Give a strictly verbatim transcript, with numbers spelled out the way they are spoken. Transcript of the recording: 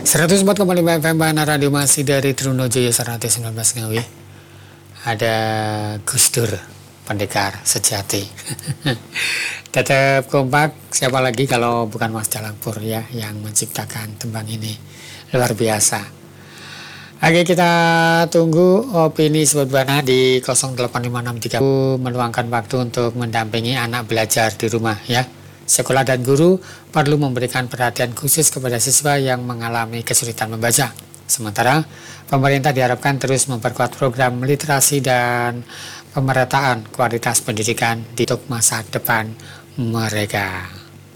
seratus empat koma lima F M Bana Radio masih dari Trunojoyo Serate sembilan belas Ngawi. Ada Gus Dur, pendekar sejati. Tetap kompak, siapa lagi kalau bukan Mas Jalangpur ya yang menciptakan tembang ini. Luar biasa. Oke, kita tunggu opini Sobat Bana di nol delapan lima enam tiga meluangkan waktu untuk mendampingi anak belajar di rumah ya. Sekolah dan guru perlu memberikan perhatian khusus kepada siswa yang mengalami kesulitan membaca. Sementara pemerintah diharapkan terus memperkuat program literasi dan pemerataan kualitas pendidikan di masa depan mereka.